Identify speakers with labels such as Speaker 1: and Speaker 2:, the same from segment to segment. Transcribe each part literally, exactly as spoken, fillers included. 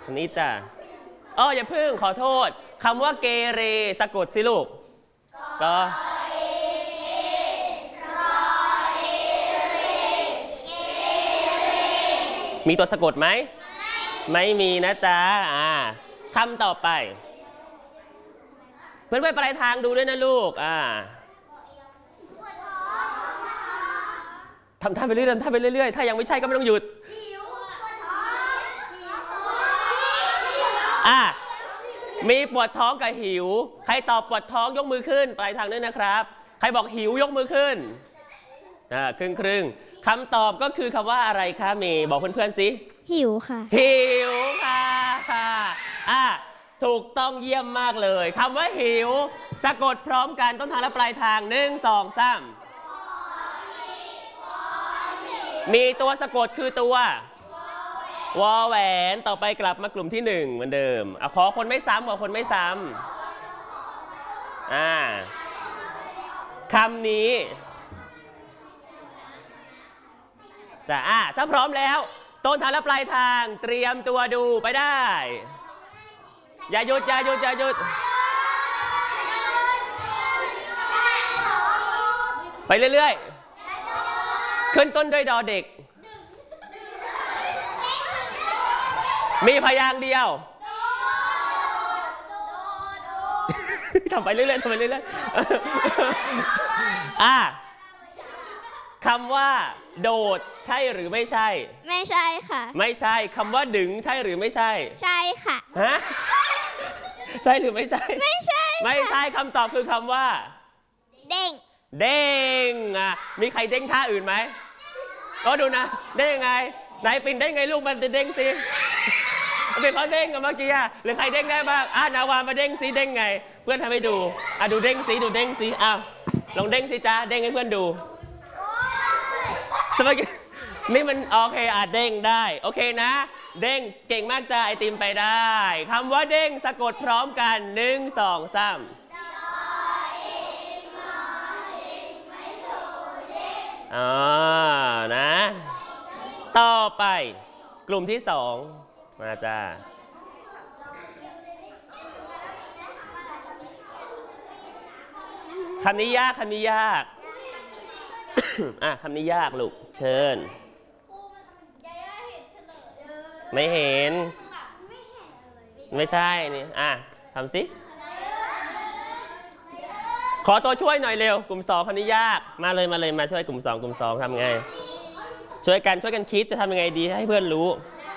Speaker 1: อันนี้จ้ะอ๋ออย่าพึ่งขอโทษคำว่าเกเรสะกดสิลูกก็มีตัวสะกดไหมไม่มีนะจ๊ะอ่าคำต่อไปเพื่อนๆปลายทางดูด้วยนะลูกอ่าทำท่าไปเรื่อยๆทำไปเรื่อยๆถ้ายังไม่ใช่ก็ไม่ต้องหยุดอ่ะมีปวดท้องกับหิวใครตอบปวดท้องยกมือขึ้นปลายทางด้วยนะครับใครบอกหิวยกมือขึ้นอ่าครึ่งครึ่งคำตอบก็คือคำว่าอะไรคะเมย์บอกเพื่อนๆสิ
Speaker 2: หิวค่ะ
Speaker 1: หิวค่ะอ่ะถูกต้องเยี่ยมมากเลยคำว่าหิวสะกดพร้อมกันต้นทางและปลายทางหนึ่งสองสามมีตัวสะกดคือตัววอแหวนต่อไปกลับมากลุ่มที่หนึ่งเหมือนเดิมอ่ะขอคนไม่ซ้ำขอคนไม่ซ้ำอ่าคำนี้จะอ่ะถ้าพร้อมแล้วต้นทางและปลายทางเตรียมตัวดูไปได้อย่าหยุดอย่าหยุดอย่าหยุดไปเรื่อยๆขึ้นต้นด้วยดอเด็กมีพยางค์เดียวทำไปเรื่อยๆทำไปเรื่อยๆอ่ะคำว่าโดดใช่หรือไม่ใช่
Speaker 2: ไม่ใช่ค่ะ
Speaker 1: ไม่ใช่คำว่าดึงใช่หรือไม่ใช่
Speaker 2: ใช่ค่ะ
Speaker 1: ฮะใช่หรือไม่ใช่
Speaker 2: ไม่ใช่
Speaker 1: ไม่ใช่คำตอบคือคำว่า
Speaker 2: เด้ง
Speaker 1: เด้งอ่ะมีใครเด้งท่าอื่นไหมก็ดูนะได้ยังไงไหนปิ่นได้ไงลูกมันจะเด้งสิเป็นเขาเด้งกันเมื่อกี้อ่ะหรือใครเด้งได้บ้างอ่ะนาวามาเด้งสิเด้งไงเพื่อนทำให้ดูอ่ะดูเด้งสิดูเด้งสิอ้าวลองเด้งสิจ้าเด้งให้เพื่อนดูเมื่อกี้นี่มันโอเคอ่ะเด้งได้โอเคนะเด้งเก่งมากจ้าไอติมไปได้คำว่าเด้งสะกดพร้อมกันหนึ่งสองสามอ๋อนะต่อไปกลุ่มที่สองมาจ้าคำนี้ยากคำนี้ยากอ่ะคำนี้ยากลูกเชิญไม่เห็นไม่ใช่นี่อ่ะทำสิขอตัวช่วยหน่อยเร็วกลุ่มสองคำนี้ยากมาเลยมาเลยมาช่วยกลุ่มสองกลุ่มสองทำไงช่วยกันช่วยกันคิดจะทำยังไงดีให้เพื่อนรู้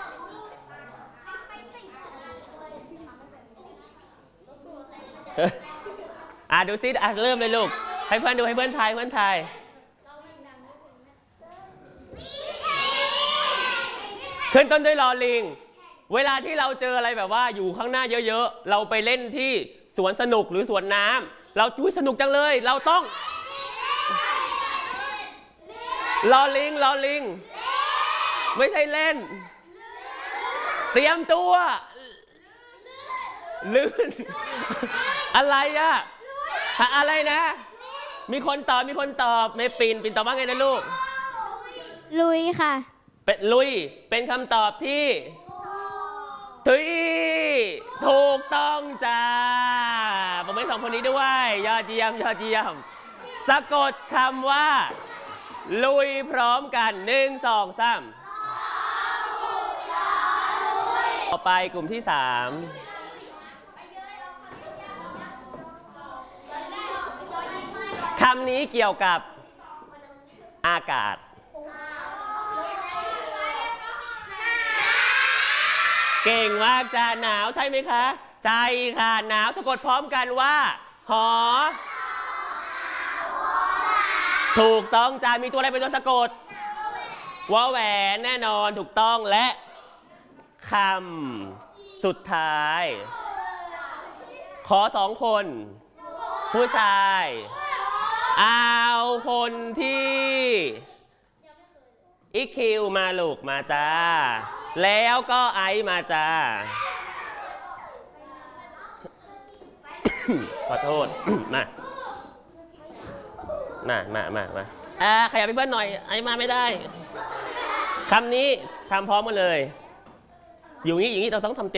Speaker 1: อ่ะดูซิอ่ะเริ่มเลยลูกให้เพื่อนดูให้เพื่อนทายเพื่อนทายขึ้นต้นด้วยลอลิงเวลาที่เราเจออะไรแบบว่าอยู่ข้างหน้าเยอะๆเราไปเล่นที่สวนสนุกหรือสวนน้ำเราอุ้ยสนุกจังเลยเราต้องลอลิงลอลิงไม่ใช่เล่นเตรียมตัวลื่นอะไรอะอะไรนะมีคนตอบมีคนตอบเมปินปินตอบว่าไงนะลูก
Speaker 2: ลุยค่ะ
Speaker 1: เป็นลุยเป็นคำตอบที่ทุยถูกต้องจ้าผมให้สองคนนี้ด้วยยอดเยี่ยมยอดเยี่ยมสะกดคำว่าลุยพร้อมกันหนึ่งสองสามต่อไปกลุ่มที่สามคำนี้เกี่ยวกับอากาศเก่งมากจ้าหนาวใช่ไหมคะใช่ค่ะหนาวสะกดพร้อมกันว่าหอถูกต้องจ้ามีตัวอะไรเป็นตัวสะกดวอแหวนแน่นอนถูกต้องและคำสุดท้ายขอสองคนผู้ชายเอาคนที่อีคิวมาลูกมาจ้าแล้วก็ไอมาจ้าขอโทษมามามามามาอ่าขยับไปเพื่อนหน่อยไอมาไม่ได้คำนี้ทำพร้อมกันเลยอยู่งี้อย่างนี้เราต้องทำ